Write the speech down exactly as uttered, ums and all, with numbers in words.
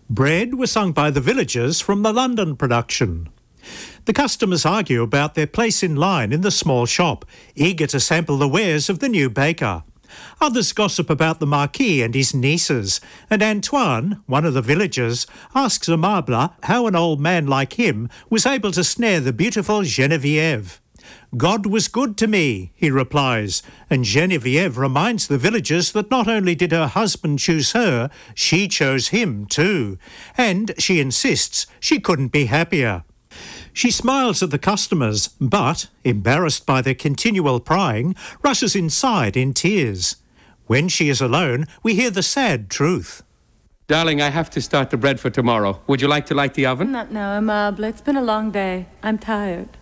Bread was sung by the villagers from the London production. The customers argue about their place in line in the small shop, eager to sample the wares of the new baker. Others gossip about the Marquis and his nieces, and Antoine, one of the villagers, asks Aimable how an old man like him was able to snare the beautiful Geneviève. "God was good to me," he replies, and Geneviève reminds the villagers that not only did her husband choose her, she chose him too, and she insists she couldn't be happier. She smiles at the customers, but, embarrassed by their continual prying, rushes inside in tears. When she is alone, we hear the sad truth. Darling, I have to start the bread for tomorrow. Would you like to light the oven? Not now, Aimable. It's been a long day. I'm tired.